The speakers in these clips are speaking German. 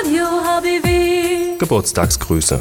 Radio HBW. Geburtstagsgrüße.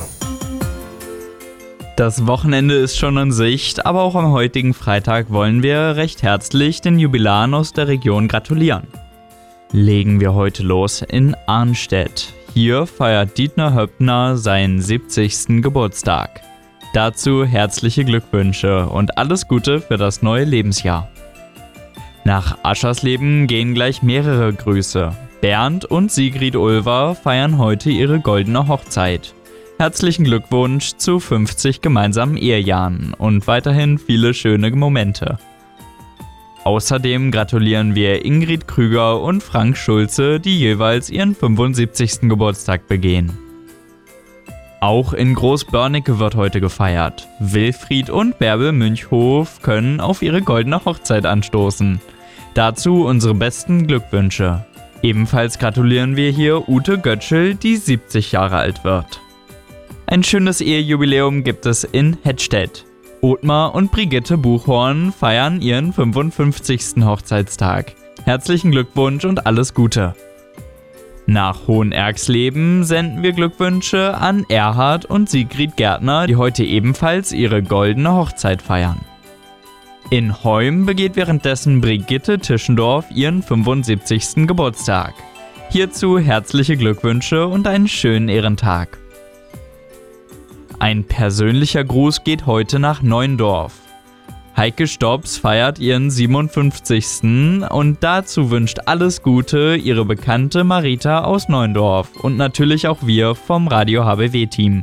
Das Wochenende ist schon in Sicht, aber auch am heutigen Freitag wollen wir recht herzlich den Jubilaren aus der Region gratulieren. Legen wir heute los in Arnstedt. Hier feiert Dietmar Höppner seinen 70. Geburtstag. Dazu herzliche Glückwünsche und alles Gute für das neue Lebensjahr. Nach Aschersleben gehen gleich mehrere Grüße. Bernd und Sigrid Ulver feiern heute ihre goldene Hochzeit. Herzlichen Glückwunsch zu 50 gemeinsamen Ehejahren und weiterhin viele schöne Momente. Außerdem gratulieren wir Ingrid Krüger und Frank Schulze, die jeweils ihren 75. Geburtstag begehen. Auch in Großbörnecke wird heute gefeiert. Wilfried und Bärbel Münchhof können auf ihre goldene Hochzeit anstoßen. Dazu unsere besten Glückwünsche. Ebenfalls gratulieren wir hier Ute Götschel, die 70 Jahre alt wird. Ein schönes Ehejubiläum gibt es in Hettstedt. Othmar und Brigitte Buchhorn feiern ihren 55. Hochzeitstag. Herzlichen Glückwunsch und alles Gute. Nach Hohenergsleben senden wir Glückwünsche an Erhard und Sigrid Gärtner, die heute ebenfalls ihre goldene Hochzeit feiern. In Heum begeht währenddessen Brigitte Tischendorf ihren 75. Geburtstag. Hierzu herzliche Glückwünsche und einen schönen Ehrentag. Ein persönlicher Gruß geht heute nach Neuendorf. Heike Stops feiert ihren 57. und dazu wünscht alles Gute ihre Bekannte Marita aus Neuendorf und natürlich auch wir vom Radio HBW-Team.